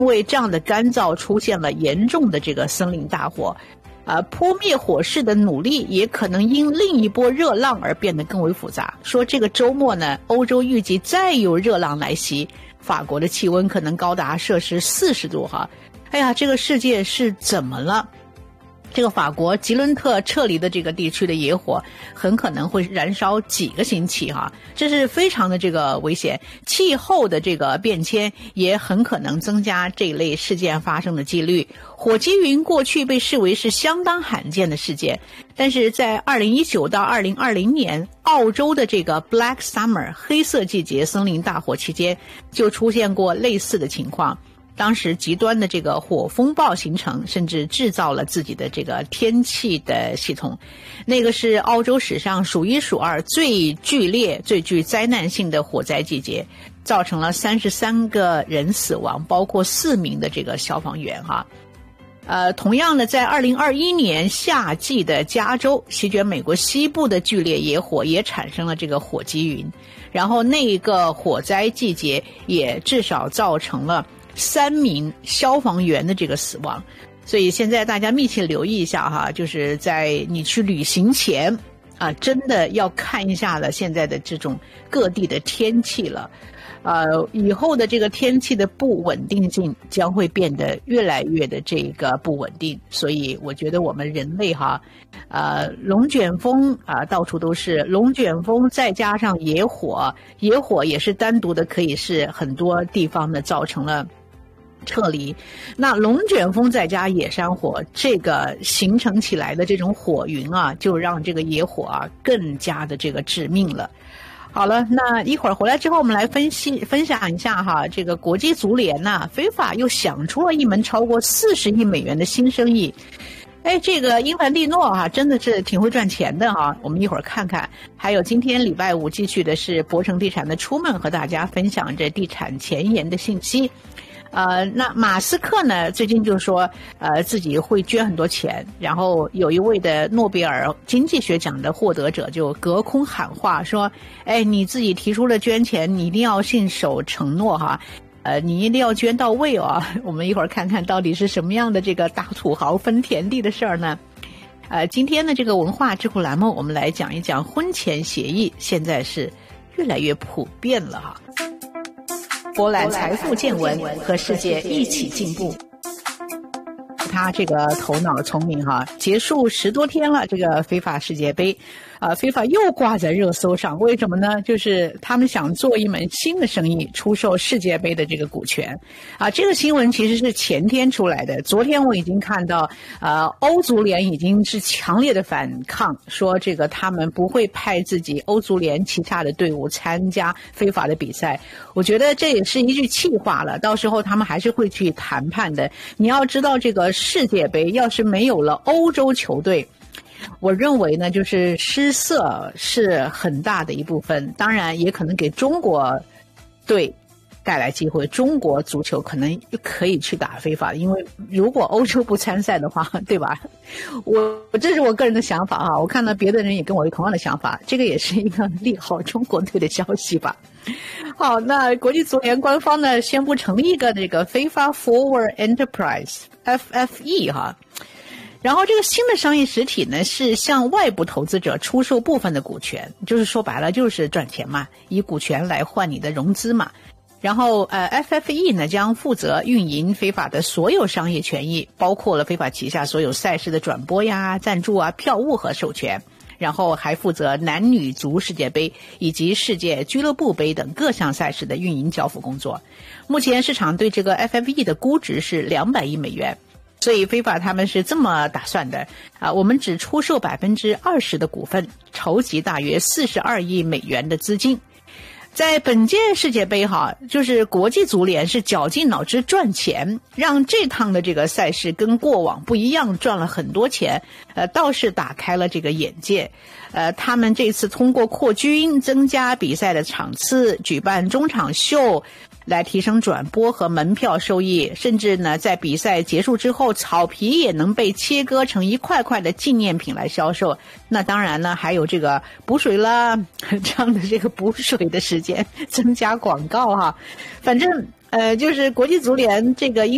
因为这样的干燥出现了严重的这个森林大火，扑灭火势的努力也可能因另一波热浪而变得更为复杂。说这个周末呢，欧洲预计再有热浪来袭，法国的气温可能高达摄氏40度哈。哎呀，这个世界是怎么了？这个法国吉伦特撤离的这个地区的野火很可能会燃烧几个星期哈，这是非常的这个危险。气候的这个变迁也很可能增加这一类事件发生的几率。火积云过去被视为是相当罕见的事件，但是在2019到2020年澳洲的这个 Black Summer 黑色季节森林大火期间就出现过类似的情况。当时极端的这个火风暴形成，甚至制造了自己的这个天气的系统。那个是澳洲史上数一数二最剧烈、最具灾难性的火灾季节，造成了33个人死亡，包括4名的这个消防员哈。同样的，在2021年夏季的加州，席卷美国西部的剧烈野火也产生了这个火积云，然后那个火灾季节也至少造成了3名消防员的这个死亡。所以现在大家密切留意一下哈，就是在你去旅行前真的要看一下了现在的这种各地的天气了。以后的这个天气的不稳定性将会变得越来越的这个不稳定，所以我觉得我们人类哈，龙卷风到处都是龙卷风，再加上野火也是单独的，可以是很多地方的造成了撤离。那龙卷风再加野山火，这个形成起来的这种火云就让这个野火更加的这个致命了。好了，那一会儿回来之后，我们来分享一下哈，这个国际足联非法又想出了一门超过40亿美元的新生意。这个英凡蒂诺真的是挺会赚钱的哈，我们一会儿看看。还有今天礼拜五继续的是博城地产的出门和大家分享着地产前沿的信息。那马斯克呢，最近就说自己会捐很多钱，然后有一位的诺贝尔经济学奖的获得者就隔空喊话说，你自己提出了捐钱，你一定要信守承诺哈，你一定要捐到位哦。我们一会儿看看到底是什么样的这个大土豪分田地的事儿呢？今天的这个文化智库栏目，我们来讲一讲婚前协议，现在是越来越普遍了哈。博览财富见闻，和世界一起进步。他这个头脑聪明哈，结束10多天了，这个非法世界杯非法又挂在热搜上，为什么呢？就是他们想做一门新的生意，出售世界杯的这个股权这个新闻其实是前天出来的，昨天我已经看到欧足联已经是强烈的反抗，说这个他们不会派自己欧足联旗下的队伍参加非法的比赛。我觉得这也是一句气话了，到时候他们还是会去谈判的。你要知道，这个世界杯要是没有了欧洲球队，我认为呢，就是失色是很大的一部分，当然也可能给中国队带来机会，中国足球可能可以去打非法，因为如果欧洲不参赛的话，对吧？这是我个人的想法我看到别的人也跟我有同样的想法，这个也是一个利好中国队的消息吧。好，那国际足联官方呢宣布成立一个这个 FIFA Forward Enterprise FFE 哈。然后这个新的商业实体呢，是向外部投资者出售部分的股权，就是说白了就是赚钱嘛，以股权来换你的融资嘛。然后FFE 呢将负责运营非法的所有商业权益，包括了非法旗下所有赛事的转播呀、赞助票务和授权。然后还负责男女足世界杯以及世界俱乐部杯等各项赛事的运营交付工作。目前市场对这个 FFE 的估值是200亿美元。所以非法他们是这么打算的我们只出售20%的股份，筹集大约42亿美元的资金。在本届世界杯就是国际足联是绞尽脑汁赚钱，让这趟的这个赛事跟过往不一样，赚了很多钱，倒是打开了这个眼界。他们这次通过扩军、增加比赛的场次、举办中场秀，来提升转播和门票收益，甚至呢，在比赛结束之后，草皮也能被切割成一块块的纪念品来销售。那当然呢，还有这个补水啦，这样的这个补水的时间，增加广告反正就是国际足联这个